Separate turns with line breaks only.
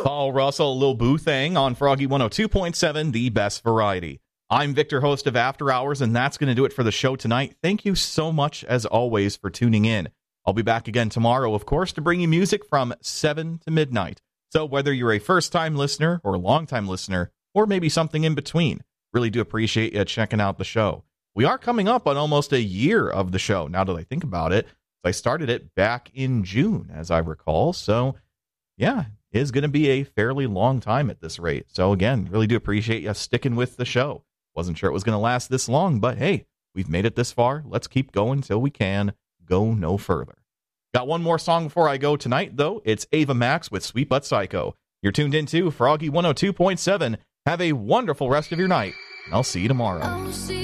Paul Russell, Lil Boo Thang on Froggy 102.7, the best variety. I'm Victor, host of After Hours, and that's going to do it for the show tonight. Thank you so much, as always, for tuning in. I'll be back again tomorrow, of course, to bring you music from 7 to midnight. So whether you're a first-time listener or a long-time listener, or maybe something in between, really do appreciate you checking out the show. We are coming up on almost a year of the show, now that I think about it. I started it back in June, as I recall. So, yeah, it is going to be a fairly long time at this rate. So, again, really do appreciate you sticking with the show. Wasn't sure it was going to last this long, but hey, we've made it this far. Let's keep going till we can go no further. Got one more song before I go tonight, though. It's Ava Max with Sweet But Psycho. You're tuned into Froggy 102.7. Have a wonderful rest of your night, and I'll see you tomorrow.